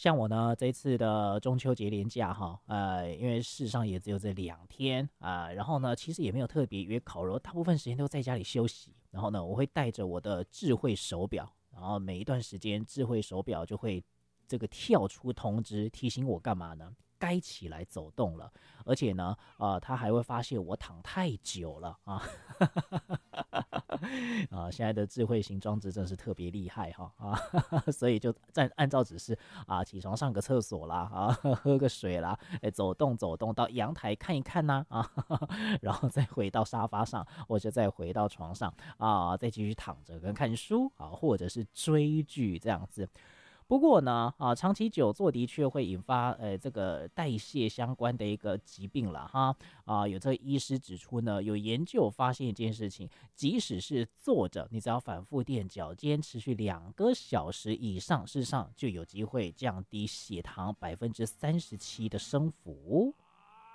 像我呢，这一次的中秋节连假哈，因为事实上也只有这2天然后呢，其实也没有特别约烤肉，大部分时间都在家里休息。然后呢，我会带着我的智慧手表，然后每一段时间智慧手表就会这个跳出通知，提醒我干嘛呢？该起来走动了。而且呢，它还会发现我躺太久了啊。现在的智慧型装置真是特别厉害哈所以就按照指示起床上个厕所啦喝个水啦，走动走动，到阳台看一看呐然后再回到沙发上，或者再回到床上再继续躺着跟看书或者是追剧这样子。不过呢，长期久坐的确会引发这个代谢相关的一个疾病了哈有这个医师指出呢，有研究发现一件事情，即使是坐着，你只要反复垫脚尖，持续2个小时以上，事实上就有机会降低血糖37%的升幅。